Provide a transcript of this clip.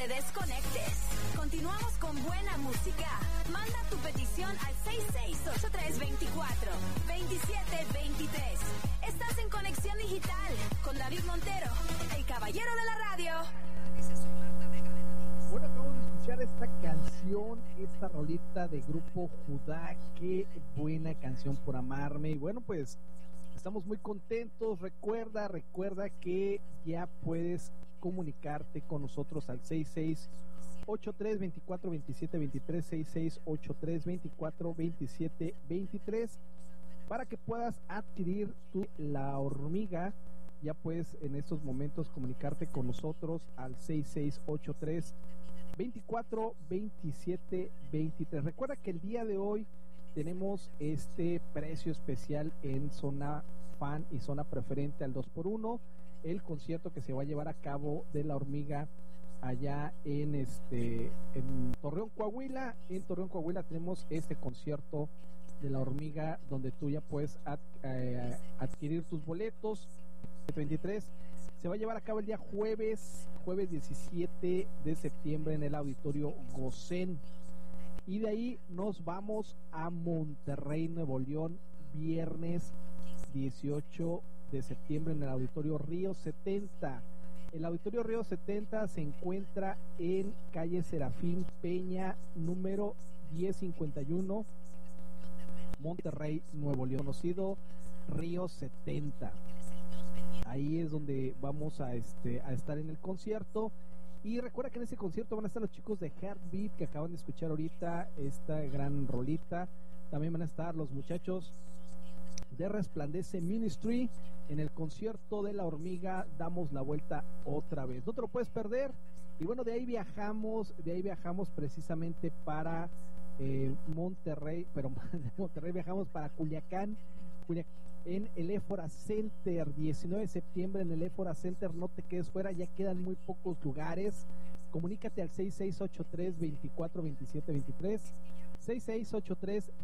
te desconectes. Continuamos con buena música. Manda tu petición al 668324-2723. Estás en Conexión Digital con David Montero, el caballero de la radio. Bueno, acabamos de escuchar esta canción, esta rolita de Grupo Judá. Qué buena canción, Por Amarme. Y bueno, pues estamos muy contentos. Recuerda que ya puedes comunicarte con nosotros al 6683-242723, 6683-242723, para que puedas adquirir La Hormiga. Ya puedes en estos momentos comunicarte con nosotros al 6683-242723. Recuerda que el día de hoy tenemos este precio especial en zona fan y zona preferente al 2x1, el concierto que se va a llevar a cabo de La Hormiga allá en Torreón, Coahuila. En Torreón, Coahuila tenemos este concierto de La Hormiga, donde tú ya puedes adquirir tus boletos. 23 se va a llevar a cabo el día jueves 17 de septiembre en el Auditorio Gosén, y de ahí nos vamos a Monterrey, Nuevo León, viernes 18 de septiembre en el Auditorio Río 70. El Auditorio Río 70 se encuentra en calle Serafín Peña, número 1051, Monterrey, Nuevo León, conocido Río 70. Ahí es donde vamos a estar en el concierto. Y recuerda que en ese concierto van a estar los chicos de Heartbeat, que acaban de escuchar ahorita esta gran rolita. También van a estar los muchachos de Resplandece Ministry. En el concierto de La Hormiga damos la vuelta otra vez. No te lo puedes perder. Y bueno, de ahí viajamos precisamente para Monterrey, pero de Monterrey viajamos para Culiacán, en el Éfora Center, 19 de septiembre en el Éfora Center. No te quedes fuera, ya quedan muy pocos lugares. Comunícate al 6683-242723, 6683